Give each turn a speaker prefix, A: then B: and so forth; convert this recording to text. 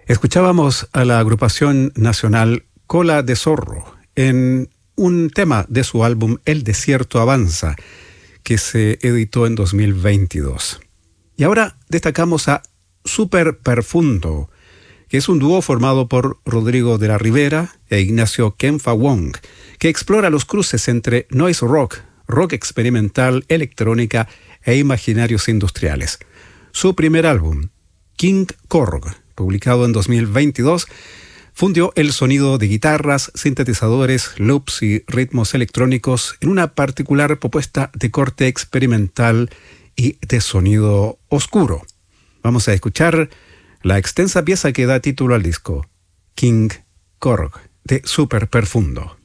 A: Escuchábamos a la agrupación nacional Cola de Zorro en un tema de su álbum El Desierto Avanza, que se editó en 2022. Y ahora destacamos a Super Perfundo, que es un dúo formado por Rodrigo de la Rivera e Ignacio Kenfa Wong, que explora los cruces entre noise rock, rock experimental, electrónica e imaginarios industriales. Su primer álbum, King Korg, publicado en 2022, fundió el sonido de guitarras, sintetizadores, loops y ritmos electrónicos en una particular propuesta de corte experimental y de sonido oscuro. Vamos a escuchar la extensa pieza que da título al disco, King Korg, de Super Perfundo.